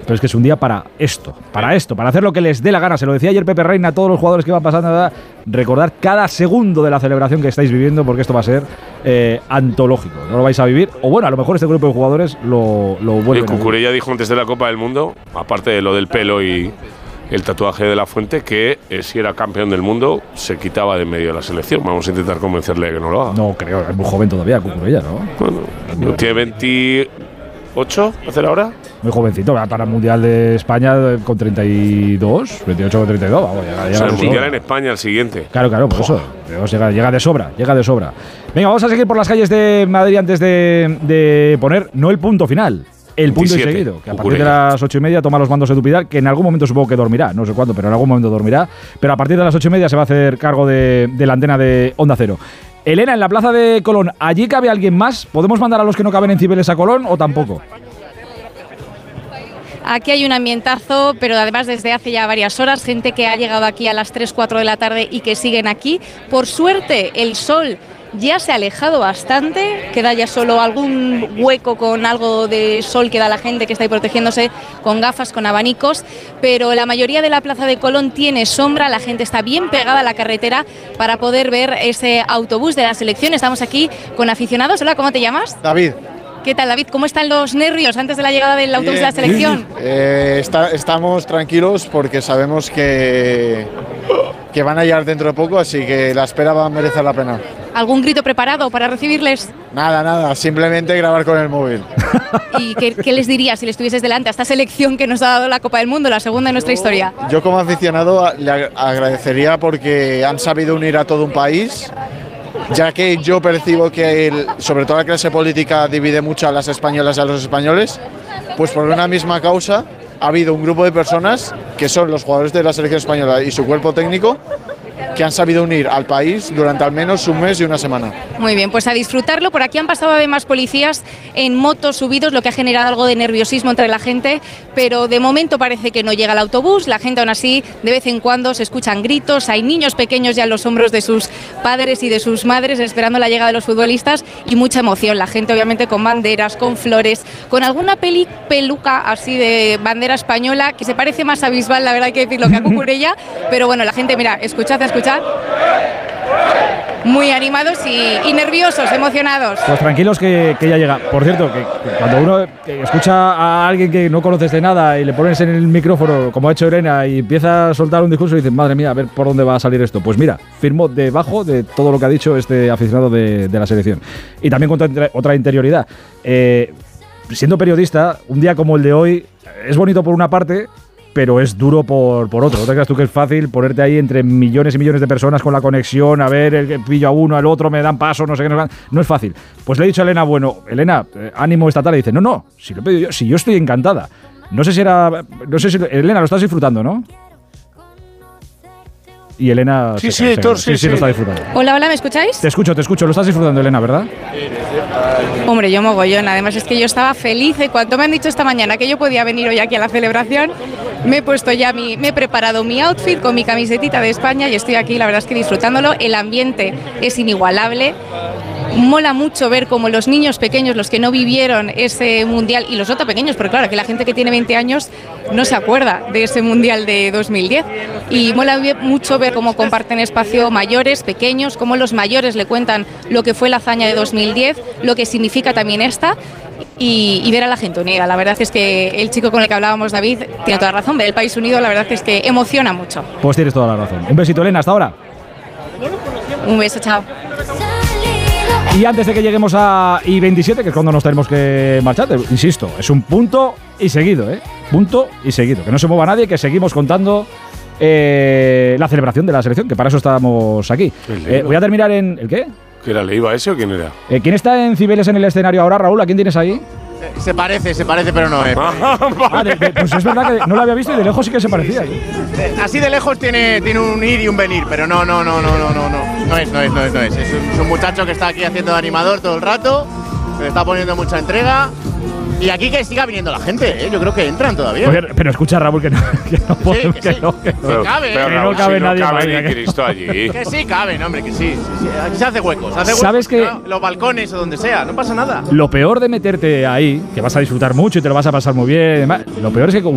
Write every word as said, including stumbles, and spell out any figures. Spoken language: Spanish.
pero es que es un día para esto, para esto, para hacer lo que les dé la gana. Se lo decía ayer Pepe Reina a todos los jugadores que iban pasando, ¿verdad? Recordar cada segundo de la celebración que estáis viviendo, porque esto va a ser eh, antológico. No lo vais a vivir, o bueno, a lo mejor este grupo de jugadores lo, lo vuelven. Cucurella dijo antes de la Copa del Mundo, aparte de lo del pelo y el tatuaje de la Fuente, que eh, si era campeón del mundo se quitaba de en medio de la selección. Vamos a intentar convencerle de que no lo haga. No creo, es muy joven todavía Cucurella, ¿no? Bueno, no tiene veintiocho, ¿hacer ahora? Muy jovencito, va para el Mundial de España con treinta y dos, veintiocho con treinta y dos. Vamos, llega, llega o sea, el Mundial en España, el siguiente. Claro, claro, por eso. Llega, llega de sobra, llega de sobra. Venga, vamos a seguir por las calles de Madrid antes de, de poner, no el punto final, el punto y seguido, que a partir de las ocho y media toma los mandos de Dupidal, que en algún momento supongo que dormirá, no sé cuándo, pero en algún momento dormirá. Pero a partir de las ocho y media se va a hacer cargo de, de la antena de Onda Cero. Elena, en la plaza de Colón, ¿allí cabe alguien más? ¿Podemos mandar a los que no caben en Cibeles a Colón o tampoco? Aquí hay un ambientazo, pero además desde hace ya varias horas, gente que ha llegado aquí a las tres, cuatro de la tarde y que siguen aquí. Por suerte, el sol ya se ha alejado bastante, queda ya solo algún hueco con algo de sol que da la gente que está ahí protegiéndose con gafas, con abanicos, pero la mayoría de la plaza de Colón tiene sombra, la gente está bien pegada a la carretera para poder ver ese autobús de la selección. Estamos aquí con aficionados. Hola, ¿cómo te llamas? David. ¿Qué tal, David? ¿Cómo están los nervios antes de la llegada del autobús Bien. de la selección? Eh, está, estamos tranquilos porque sabemos que, que van a llegar dentro de poco, así que la espera va a merecer la pena. ¿Algún grito preparado para recibirles? Nada, nada, simplemente grabar con el móvil. ¿Y qué, qué les dirías si le estuvieses delante a esta selección que nos ha dado la Copa del Mundo, la segunda en nuestra yo, historia? Yo como aficionado le agradecería porque han sabido unir a todo un país, ya que yo percibo que el, sobre todo la clase política divide mucho a las españolas y a los españoles, pues por una misma causa ha habido un grupo de personas que son los jugadores de la selección española y su cuerpo técnico que han sabido unir al país durante al menos un mes y una semana. Muy bien, pues a disfrutarlo. Por aquí han pasado además policías en motos subidos, lo que ha generado algo de nerviosismo entre la gente, pero de momento parece que no llega el autobús. La gente aún así, de vez en cuando se escuchan gritos, hay niños pequeños ya en los hombros de sus padres y de sus madres esperando la llegada de los futbolistas y mucha emoción. La gente obviamente con banderas, con flores, con alguna peli, peluca así de bandera española que se parece más a Bisbal, la verdad hay que decirlo, que a Cucurella, pero bueno, la gente, mira, escuchad, escuchad, muy animados y, y nerviosos, emocionados. Pues tranquilos que, que ya llega. Por cierto, que, que cuando uno que escucha a alguien que no conoces de nada y le pones en el micrófono, como ha hecho Elena, y empieza a soltar un discurso y dices, madre mía, a ver por dónde va a salir esto. Pues mira, firmo debajo de todo lo que ha dicho este aficionado de, de la selección. Y también con otra interioridad. Eh, siendo periodista, un día como el de hoy es bonito por una parte, pero es duro por, por otro. No te creas tú que es fácil ponerte ahí entre millones y millones de personas con la conexión, a ver, el pillo a uno, al otro, me dan paso, no sé qué. No, no es fácil. Pues le he dicho a Elena, bueno, Elena, eh, ánimo esta tarde. Y dice, no, no, si lo he pedido yo, si yo estoy encantada. No sé si era, no sé si, Elena, lo estás disfrutando, ¿no? Y Elena sí, se, sí, se, Thor, se, sí, sí, sí, lo sí. está disfrutando. Hola, hola, ¿me escucháis? Te escucho, te escucho, lo estás disfrutando, Elena, ¿verdad? Hombre, yo mogollón, además es que yo estaba feliz de cuando me han dicho esta mañana que yo podía venir hoy aquí a la celebración, me he puesto ya mi, me he preparado mi outfit con mi camisetita de España y estoy aquí, la verdad es que disfrutándolo, el ambiente es inigualable. Mola mucho ver cómo los niños pequeños, los que no vivieron ese mundial, y los otros pequeños, porque claro, que la gente que tiene veinte años no se acuerda de ese mundial de dos mil diez. Y mola mucho ver cómo comparten espacio mayores, pequeños, cómo los mayores le cuentan lo que fue la hazaña de dos mil diez, lo que significa también esta. Y, y ver a la gente unida. La verdad es que el chico con el que hablábamos, David, tiene toda la razón. Ver el país unido, la verdad es que emociona mucho. Pues tienes toda la razón. Un besito, Elena, hasta ahora. Un beso, chao. Y antes de que lleguemos a I veintisiete, que es cuando nos tenemos que marchar, insisto, es un punto y seguido, ¿eh? Punto y seguido. Que no se mueva nadie, que seguimos contando eh, la celebración de la selección, que para eso estamos aquí. Eh, voy a terminar en... ¿El qué? ¿Que era Leiva ese o quién era? Eh, ¿Quién está en Cibeles en el escenario ahora, Raúl? ¿A quién tienes ahí? Se parece, se parece, pero no es. Ah, de, de, pues es verdad que no lo había visto y de lejos sí que se parecía. Así de lejos tiene, tiene un ir y un venir, pero no, no, no, no, no, no, no. No es, no es, no es, no es. Es un, es un muchacho que está aquí haciendo de animador todo el rato, se le está poniendo mucha entrega. Y aquí que siga viniendo la gente, ¿eh? Yo creo que entran todavía. Oye, pero escucha, Raúl, que no, que no podemos, sí, que, que, sí. no, que no, que cabe, pero, que Raúl, no cabe si nadie no cabe más, ni Cristo allí. Que sí caben, hombre, que sí, sí, sí. Aquí se hace huecos, se hace huecos. ¿Sabes que ¿no? Los balcones o donde sea, no pasa nada. Lo peor de meterte ahí, que vas a disfrutar mucho y te lo vas a pasar muy bien, lo peor es que